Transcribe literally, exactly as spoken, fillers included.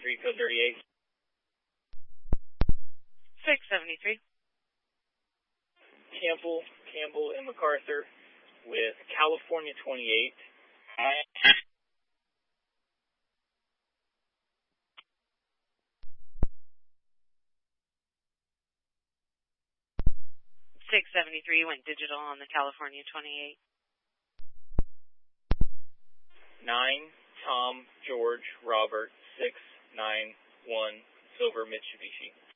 seventy-three, code thirty-eight. six seventy-three. Campbell, Campbell, and MacArthur with California twenty-eight. six seventy-three went digital on the California twenty-eight. nine, Tom, George, Robert, six nine one, Silver Mitsubishi.